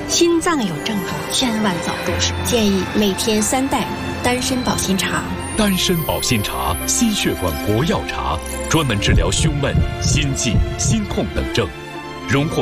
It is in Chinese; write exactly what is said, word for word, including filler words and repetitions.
心脏有症状，千万早重视。建议每天三袋丹参保心茶。 丹参保心茶，心血管国药茶，专门治疗胸闷、心悸、心痛等症，荣获